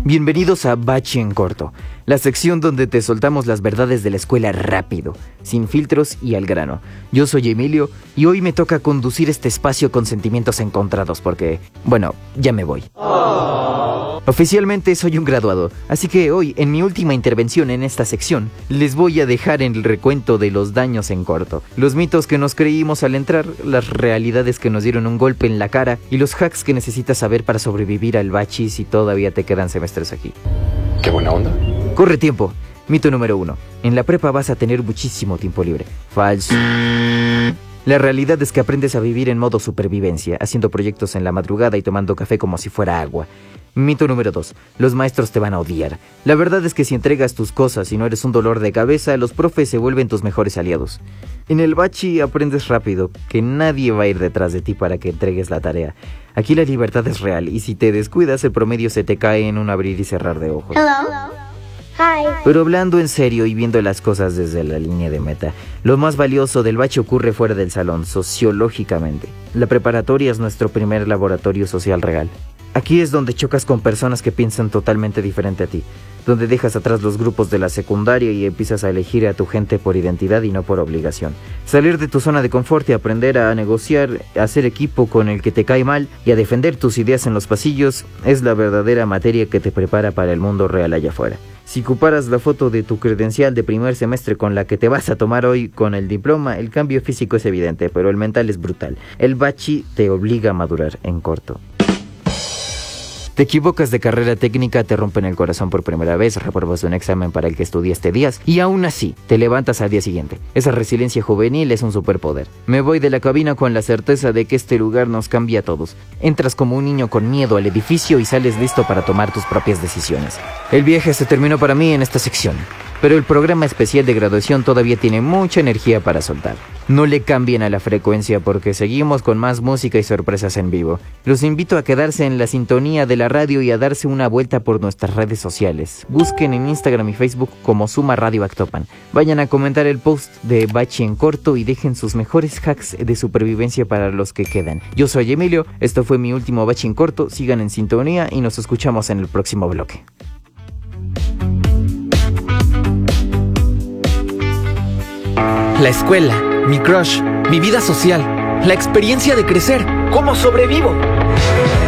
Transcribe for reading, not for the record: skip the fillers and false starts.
Bienvenidos a Bachi en Corto, la sección donde te soltamos las verdades de la escuela rápido, sin filtros y al grano. Yo soy Emilio y hoy me toca conducir este espacio con sentimientos encontrados porque, bueno, ya me voy. Oficialmente soy un graduado, así que hoy, en mi última intervención en esta sección, les voy a dejar en el recuento de los daños en corto, los mitos que nos creímos al entrar, las realidades que nos dieron un golpe en la cara y los hacks que necesitas saber para sobrevivir al bachi si todavía te quedan semestres aquí. ¡Qué buena onda! Corre tiempo. Mito número 1. En la prepa vas a tener muchísimo tiempo libre. Falso. La realidad es que aprendes a vivir en modo supervivencia, haciendo proyectos en la madrugada y tomando café como si fuera agua. Mito número 2. Los maestros te van a odiar. La verdad es que si entregas tus cosas y no eres un dolor de cabeza, los profes se vuelven tus mejores aliados. En el bachi aprendes rápido, que nadie va a ir detrás de ti para que entregues la tarea. Aquí la libertad es real y si te descuidas el promedio se te cae en un abrir y cerrar de ojos. Hello. Hi. Pero hablando en serio y viendo las cosas desde la línea de meta, lo más valioso del bachi ocurre fuera del salón, sociológicamente. La preparatoria es nuestro primer laboratorio social real. Aquí es donde chocas con personas que piensan totalmente diferente a ti, donde dejas atrás los grupos de la secundaria y empiezas a elegir a tu gente por identidad y no por obligación. Salir de tu zona de confort y aprender a negociar, a hacer equipo con el que te cae mal y a defender tus ideas en los pasillos es la verdadera materia que te prepara para el mundo real allá afuera. Si comparas la foto de tu credencial de primer semestre con la que te vas a tomar hoy con el diploma, el cambio físico es evidente, pero el mental es brutal. El bachi te obliga a madurar en corto. Te equivocas de carrera técnica, te rompen el corazón por primera vez, repruebas un examen para el que estudiaste días y aún así te levantas al día siguiente. Esa resiliencia juvenil es un superpoder. Me voy de la cabina con la certeza de que este lugar nos cambia a todos. Entras como un niño con miedo al edificio y sales listo para tomar tus propias decisiones. El viaje se terminó para mí en esta sección, pero el programa especial de graduación todavía tiene mucha energía para soltar. No le cambien a la frecuencia porque seguimos con más música y sorpresas en vivo. Los invito a quedarse en la sintonía de la radio y a darse una vuelta por nuestras redes sociales. Busquen en Instagram y Facebook como Suma Radio Actopan. Vayan a comentar el post de Bachi en Corto y dejen sus mejores hacks de supervivencia para los que quedan. Yo soy Emilio, esto fue mi último Bachi en Corto, sigan en sintonía y nos escuchamos en el próximo bloque. La escuela, mi crush, mi vida social, la experiencia de crecer, ¿cómo sobrevivo?